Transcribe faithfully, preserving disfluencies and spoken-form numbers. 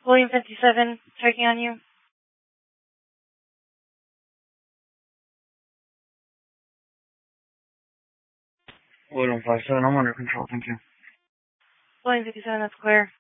William fifty-seven, checking on you. William five seven, I'm under control, thank you. William fifty-seven, that's clear.